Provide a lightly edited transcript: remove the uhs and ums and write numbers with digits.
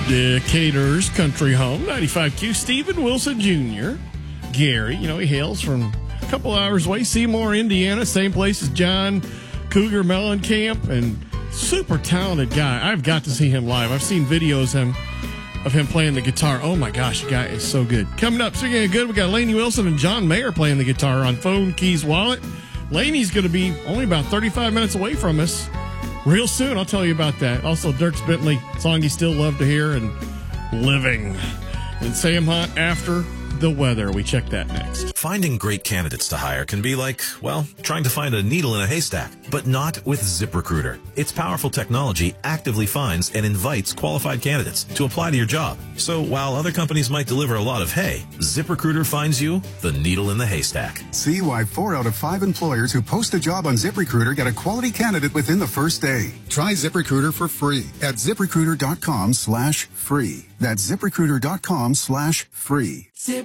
Decatur's country home, 95Q. Stephen Wilson Jr. Gary, he hails from a couple hours away, Seymour, Indiana, same place as John Cougar Mellencamp, and super talented guy. I've got to see him live. I've seen videos of him playing the guitar. Oh my gosh, the guy is so good. Coming up, speaking of good, we got Laney Wilson and John Mayer playing the guitar on Phone Keys Wallet. Laney's going to be only about 35 minutes away from us real soon. I'll tell you about that. Also, Dierks Bentley, song you still love to hear, and Living. And Sam Hunt after the weather. We check that next. Finding great candidates to hire can be like, trying to find a needle in a haystack, but not with ZipRecruiter. Its powerful technology actively finds and invites qualified candidates to apply to your job. So while other companies might deliver a lot of hay, ZipRecruiter finds you the needle in the haystack. See why 4 out of 5 employers who post a job on ZipRecruiter get a quality candidate within the first day. Try ZipRecruiter for free at ZipRecruiter.com/free. That's ZipRecruiter.com/free. ZipRecruiter.